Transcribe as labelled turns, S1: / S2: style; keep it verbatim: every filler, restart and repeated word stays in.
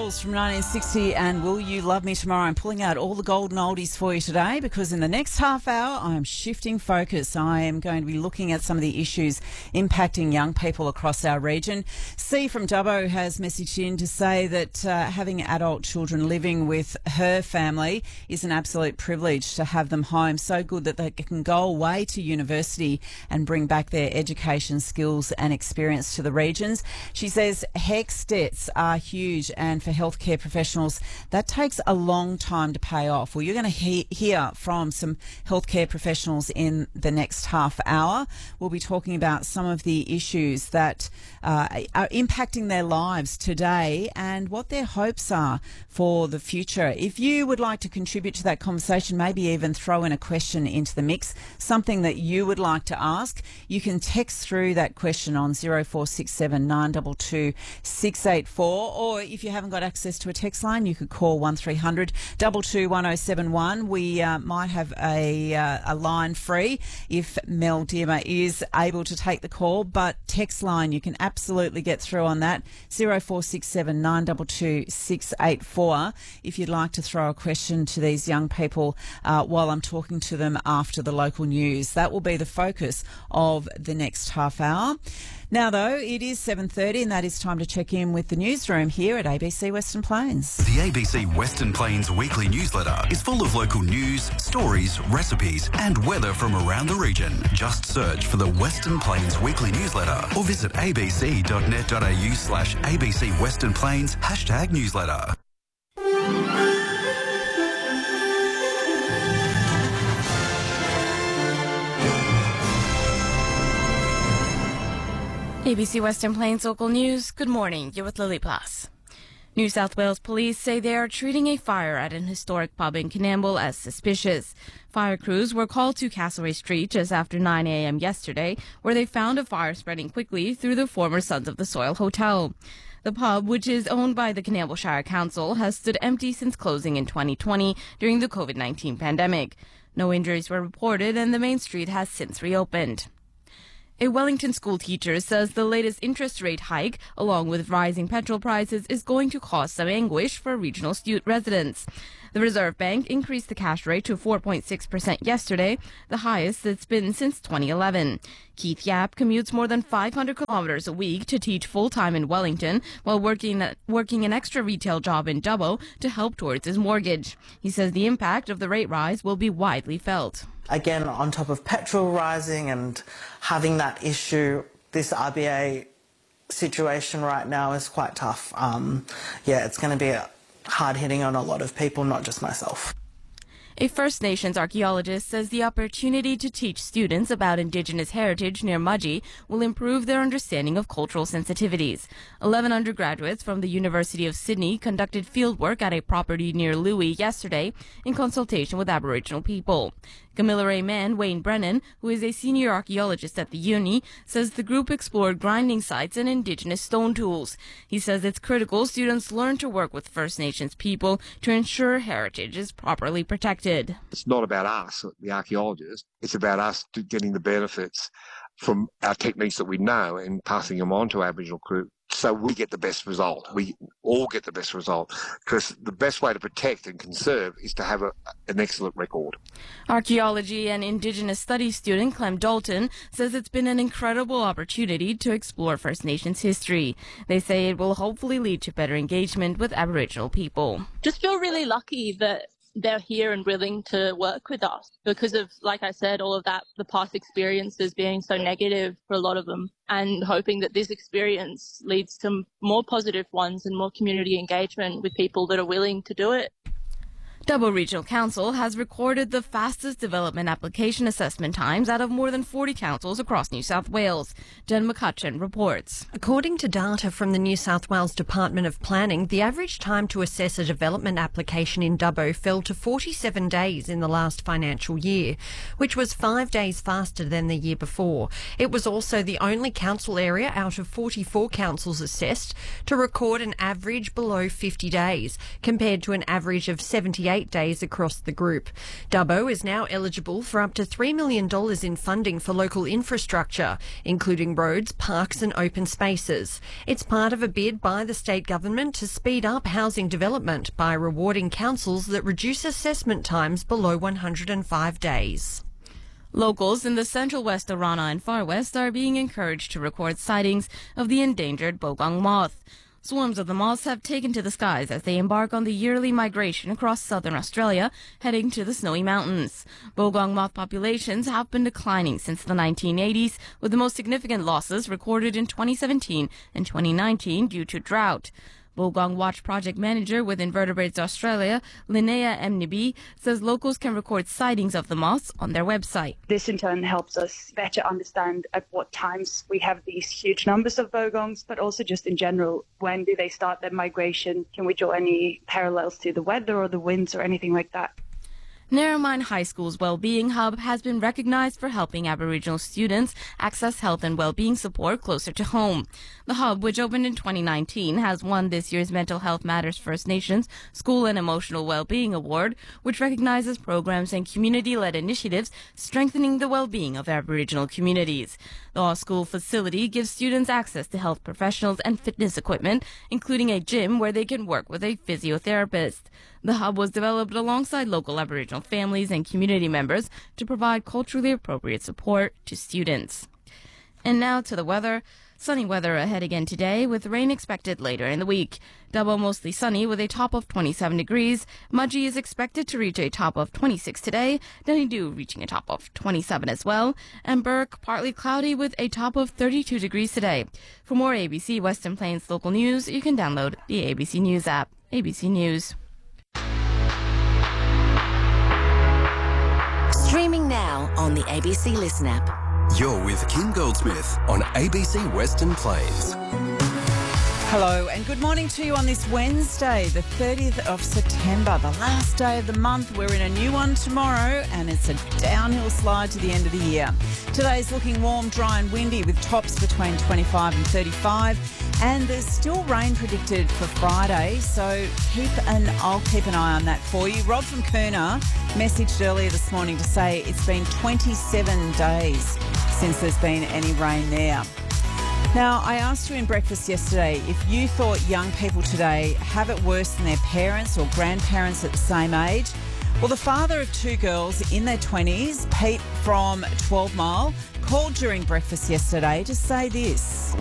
S1: Beatles from nineteen sixty and Will You Love Me Tomorrow. I'm pulling out all the golden oldies for you today because in the next half hour I'm shifting focus. I am going to be looking at some of the issues impacting young people across our region. C from Dubbo has messaged in to say that uh, having adult children living with her family is an absolute privilege to have them home. So good that they can go away to university and bring back their education, skills and experience to the regions. She says HECS debts are huge, and for healthcare professionals that takes a long time to pay off. Well, you're going to he- hear from some healthcare professionals in the next half hour. We'll be talking about some of the issues that uh, are impacting their lives today and what their hopes are for the future. If you would like to contribute to that conversation, maybe even throw in a question into the mix, something that you would like to ask, you can text through that question on zero four six seven nine two two six eight four, or if you haven't got access to a text line, you could call one three hundred two two one oh seven one. We uh, might have a, uh, a line free if Mel Diemer is able to take the call, but text line, you can absolutely get through on that, zero four six seven nine two two six eight four, if you'd like to throw a question to these young people uh, while I'm talking to them after the local news. That will be the focus of the next half hour. Now, though, it is seven thirty and that is time to check in with the newsroom here at A B C Western Plains.
S2: The A B C Western Plains weekly newsletter is full of local news, stories, recipes and weather from around the region. Just search for the Western Plains weekly newsletter or visit abc.net.au slash ABC Western Plains hashtag newsletter.
S3: A B C Western Plains Local News. Good morning. You're with Lily Plus. New South Wales police say they are treating a fire at an historic pub in Coonamble as suspicious. Fire crews were called to Castlereagh Street just after nine a.m. yesterday, where they found a fire spreading quickly through the former Sons of the Soil hotel. The pub, which is owned by the Coonamble Shire Council, has stood empty since closing in twenty twenty during the COVID nineteen pandemic. No injuries were reported and the main street has since reopened. A Wellington school teacher says the latest interest rate hike, along with rising petrol prices, is going to cause some anguish for regional stu- residents. The Reserve Bank increased the cash rate to four point six percent yesterday, the highest it's been since twenty eleven. Keith Yap commutes more than five hundred kilometres a week to teach full-time in Wellington while working, working an extra retail job in Dubbo to help towards his mortgage. He says the impact of the rate rise will be widely felt.
S4: Again, on top of petrol rising and having that issue, this R B A situation right now is quite tough. Um, yeah, it's going to be hard hitting on a lot of people, not just myself.
S3: A First Nations archaeologist says the opportunity to teach students about Indigenous heritage near Mudgee will improve their understanding of cultural sensitivities. Eleven undergraduates from the University of Sydney conducted fieldwork at a property near Louis yesterday in consultation with Aboriginal people. Camilla man Wayne Brennan, who is a senior archaeologist at the uni, says the group explored grinding sites and Indigenous stone tools. He says it's critical students learn to work with First Nations people to ensure heritage is properly protected.
S5: It's not about us, the archaeologists. It's about us getting the benefits from our techniques that we know and passing them on to Aboriginal group so we get the best result. We all get the best result because the best way to protect and conserve is to have a, an excellent record.
S3: Archaeology and Indigenous Studies student Clem Dalton says it's been an incredible opportunity to explore First Nations history. They say it will hopefully lead to better engagement with Aboriginal people.
S6: Just feel really lucky that they're here and willing to work with us because of, like I said, all of that, the past experiences being so negative for a lot of them, and hoping that this experience leads to more positive ones and more community engagement with people that are willing to do it.
S3: Dubbo Regional Council has recorded the fastest development application assessment times out of more than forty councils across New South Wales. Jen McCutcheon reports.
S7: According to data from the New South Wales Department of Planning, the average time to assess a development application in Dubbo fell to forty-seven days in the last financial year, which was five days faster than the year before. It was also the only council area out of forty-four councils assessed to record an average below fifty days, compared to an average of seventy-eight sixty-eight days across the group. Dubbo is now eligible for up to three million dollars in funding for local infrastructure, including roads, parks and open spaces. It's part of a bid by the state government to speed up housing development by rewarding councils that reduce assessment times below one hundred five days.
S3: Locals in the central west Orana and far west are being encouraged to record sightings of the endangered bogong moth. Swarms of the moths have taken to the skies as they embark on the yearly migration across southern Australia, heading to the snowy mountains. Bogong moth populations have been declining since the nineteen eighties, with the most significant losses recorded in twenty seventeen and twenty nineteen due to drought. Bogong Watch project manager with Invertebrates Australia, Linnea Mnibi, says locals can record sightings of the moths on their website.
S8: This in turn helps us better understand at what times we have these huge numbers of bogongs, but also just in general, when do they start their migration? Can we draw any parallels to the weather or the winds or anything like that?
S3: Narromine High School's Wellbeing Hub has been recognized for helping Aboriginal students access health and well-being support closer to home. The hub, which opened in twenty nineteen, has won this year's Mental Health Matters First Nations School and Emotional Wellbeing Award, which recognizes programs and community-led initiatives strengthening the well-being of Aboriginal communities. The all-school facility gives students access to health professionals and fitness equipment, including a gym where they can work with a physiotherapist. The hub was developed alongside local Aboriginal families and community members to provide culturally appropriate support to students. And now to the weather. Sunny weather ahead again today, with rain expected later in the week. Dubbo mostly sunny with a top of twenty-seven degrees. Mudgee is expected to reach a top of twenty-six today. Dunedoo reaching a top of twenty-seven as well. And Burke partly cloudy with a top of thirty-two degrees today. For more A B C Western Plains local news, you can download the A B C News app. A B C News.
S9: Streaming now on the A B C Listen app.
S2: You're with Kim Goldsmith on A B C Western Plains.
S1: Hello and good morning to you on this Wednesday, the thirtieth of September, the last day of the month. We're in a new one tomorrow and it's a downhill slide to the end of the year. Today's looking warm, dry and windy with tops between twenty-five and thirty-five, and there's still rain predicted for Friday, so keep an I'll keep an eye on that for you. Rob from Coona messaged earlier this morning to say it's been twenty-seven days since there's been any rain there. Now, I asked you in breakfast yesterday if you thought young people today have it worse than their parents or grandparents at the same age. Well, the father of two girls in their twenties, Pete from twelve mile, called during breakfast yesterday to say this.